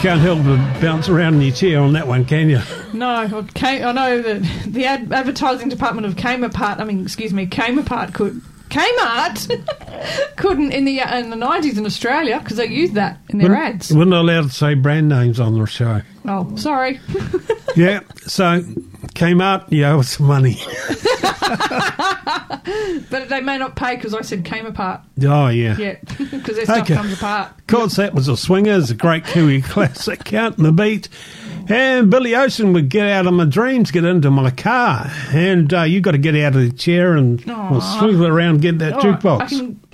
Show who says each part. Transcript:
Speaker 1: can't help but bounce around in your chair on that one, can you?
Speaker 2: No, I know that the advertising department of Kmart couldn't in the 90s in Australia because they used that in their ads.
Speaker 1: We're not allowed to say brand names on the show.
Speaker 2: Oh, sorry.
Speaker 1: Yeah, so Kmart, you owe us some money.
Speaker 2: But they may not pay because I said came apart.
Speaker 1: Oh, yeah.
Speaker 2: Yeah, because their stuff comes apart.
Speaker 1: Of course, that was a Swingers, a great Kiwi classic, Counting the Beat. And Billy Ocean would get out of my dreams, get into my car. And you got to get out of the chair and swing around, get that jukebox.